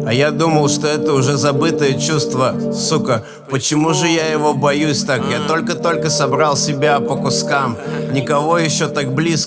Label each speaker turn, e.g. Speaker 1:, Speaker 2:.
Speaker 1: А я думал, что это уже забытое чувство. Сука, почему же я его боюсь так? Я только-только собрал себя по кускам. Никого еще так близко